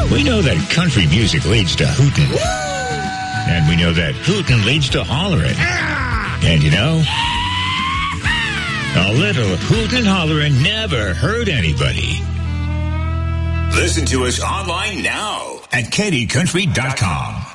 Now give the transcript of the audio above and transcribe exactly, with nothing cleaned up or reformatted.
We know that country music leads to hootin'. And we know that hootin' leads to hollering. And you know, a little hootin' and hollering never hurt anybody. Listen to us online now at K D country dot com.